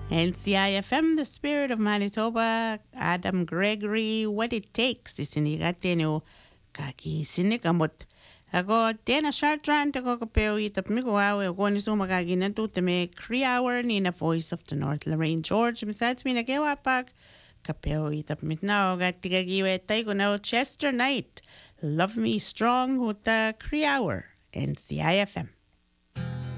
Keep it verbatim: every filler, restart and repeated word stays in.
N C I F M, the spirit of Manitoba, Adam Gregory, what it takes. Isinigate kaki sinikamot. Ako, tena shartran te ko kapeo itap mi ko awe ko ni sumagagi na tu te me Cree hour ni na Voice of the North Lorraine George misats mi na kewa pag kapeo itap mit na o gati kagiwe tay ko na Chester Knight. Love me strong with the Cree hour. N C I F M.